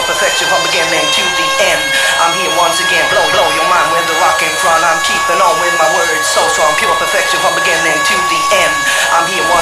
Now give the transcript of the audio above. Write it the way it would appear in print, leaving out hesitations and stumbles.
perfection from beginning to the end. I'm here once again,